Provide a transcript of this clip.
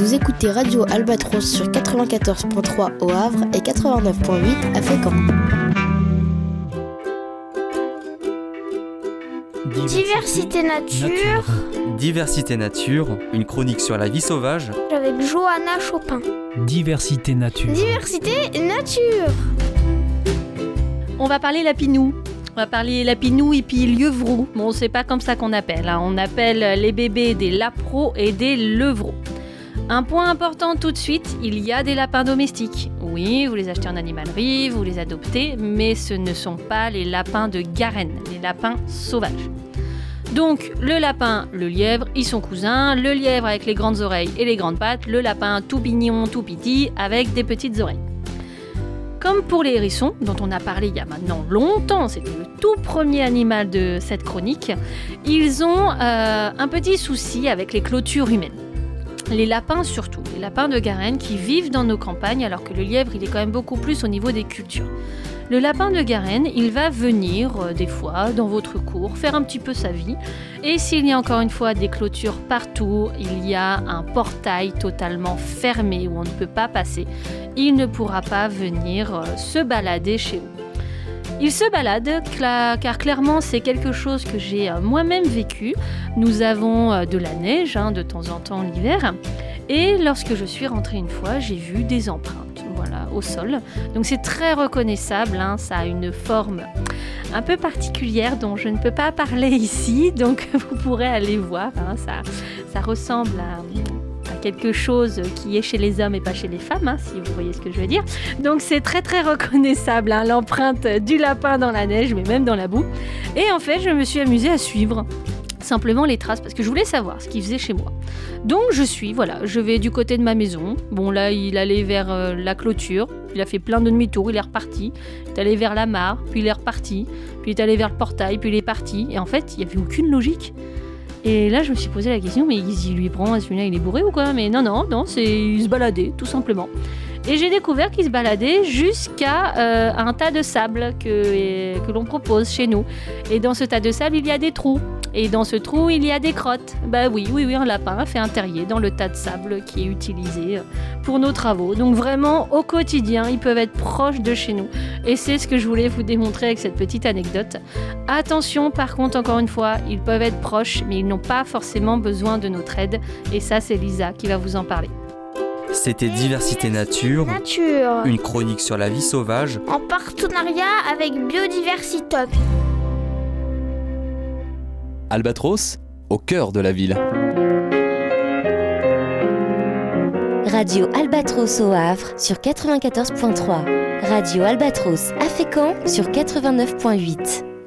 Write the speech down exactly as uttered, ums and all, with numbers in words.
Vous écoutez Radio Albatros sur quatre-vingt-quatorze virgule trois au Havre et quatre-vingt-neuf virgule huit à Fécamp. Diversité nature. Diversité nature, une chronique sur la vie sauvage. Avec Johanna Chopin. Diversité nature. Diversité nature. On va parler lapinou. On va parler lapinou et puis lieuvrou. Bon, c'est pas comme ça qu'on appelle. Hein. On appelle les bébés des lapros et des levreaux. Un point important tout de suite, il y a des lapins domestiques. Oui, vous les achetez en animalerie, vous les adoptez, mais ce ne sont pas les lapins de Garenne, les lapins sauvages. Donc, le lapin, le lièvre, ils sont cousins. Le lièvre avec les grandes oreilles et les grandes pattes. Le lapin tout mignon, tout petit, avec des petites oreilles. Comme pour les hérissons, dont on a parlé il y a maintenant longtemps, c'était le tout premier animal de cette chronique, ils ont euh, un petit souci avec les clôtures humaines. Les lapins surtout, les lapins de Garenne qui vivent dans nos campagnes, alors que le lièvre, il est quand même beaucoup plus au niveau des cultures. Le lapin de Garenne, il va venir euh, des fois dans votre cour, faire un petit peu sa vie. Et s'il y a encore une fois des clôtures partout, il y a un portail totalement fermé où on ne peut pas passer, il ne pourra pas venir euh, se balader chez vous. Il se balade car clairement c'est quelque chose que j'ai euh, moi-même vécu. Nous avons euh, de la neige hein, de temps en temps l'hiver. Et lorsque je suis rentrée une fois, j'ai vu des empreintes voilà, au sol. Donc c'est très reconnaissable, hein, ça a une forme un peu particulière dont je ne peux pas parler ici. Donc vous pourrez aller voir, hein, ça, ça ressemble à... quelque chose qui est chez les hommes et pas chez les femmes, hein, si vous voyez ce que je veux dire. Donc c'est très très reconnaissable, hein, l'empreinte du lapin dans la neige, mais même dans la boue. Et en fait, je me suis amusée à suivre simplement les traces, parce que je voulais savoir ce qu'il faisait chez moi. Donc je suis, voilà, je vais du côté de ma maison. Bon là, il allait vers euh, la clôture, il a fait plein de demi-tours, il est reparti. Il est allé vers la mare, puis il est reparti. Puis il est allé vers le portail, puis il est parti. Et en fait, il n'y avait aucune logique. Et là, je me suis posé la question, mais il lui prend, celui-là, il est bourré ou quoi? Mais non, non, non, c'est il se baladait, tout simplement. Et j'ai découvert qu'il se baladait jusqu'à euh, un tas de sable que, que l'on propose chez nous. Et dans ce tas de sable, il y a des trous. Et dans ce trou, il y a des crottes. Bah oui, oui, oui, un lapin fait un terrier dans le tas de sable qui est utilisé pour nos travaux. Donc vraiment, au quotidien, ils peuvent être proches de chez nous. Et c'est ce que je voulais vous démontrer avec cette petite anecdote. Attention, par contre, encore une fois, ils peuvent être proches, mais ils n'ont pas forcément besoin de notre aide. Et ça, c'est Lisa qui va vous en parler. C'était Diversité Nature, Nature. Une chronique sur la vie sauvage, en partenariat avec Biodiversitop. Albatros, au cœur de la ville. Radio Albatros au Havre sur quatre-vingt-quatorze virgule trois. Radio Albatros à Fécamp sur quatre-vingt-neuf virgule huit.